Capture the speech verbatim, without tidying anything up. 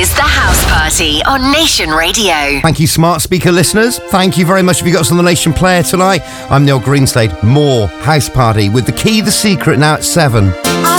is The House Party on Nation Radio. Thank you, smart speaker listeners. Thank you very much if you got us on the Nation Player tonight. I'm Neil Greenslade. More House Party with The Key, The Secret now at seven.